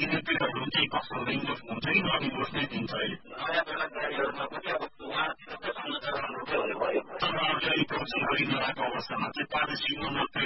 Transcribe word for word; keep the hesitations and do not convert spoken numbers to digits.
लिमिटेडहरू चाहिँ कस्तो रिङ्गोस हुन्छ कि नरिङ्गोस नै दिन्छ अहिले नयाँ बेला गाडीहरूमा पनि अब उहाँतिर त समाचार राम्रो के हुने भयो सरकारले प्रोत्साहन गरिरहेको अवस्थामा चाहिँ पारिश्रमिक